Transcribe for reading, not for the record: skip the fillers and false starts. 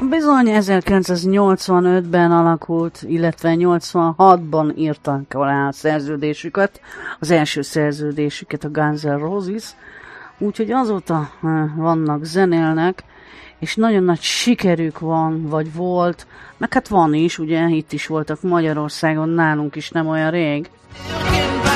Bizony 1985-ben alakult, illetve 86-ban írtak alá a szerződésüket, az első szerződésüket a Guns N' Roses, úgyhogy azóta vannak, zenélnek, és nagyon nagy sikerük van, vagy volt, meg hát van is, ugye itt is voltak Magyarországon, nálunk is nem olyan rég.